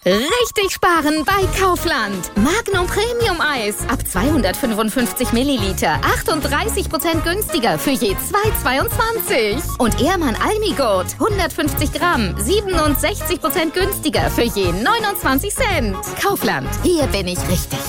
Richtig sparen bei Kaufland. Magnum Premium Eis ab 255 Milliliter. 38% günstiger für je 2,22. Und Ehrmann Almigurt 150 Gramm. 67% günstiger für je 29 Cent. Kaufland, hier bin ich richtig.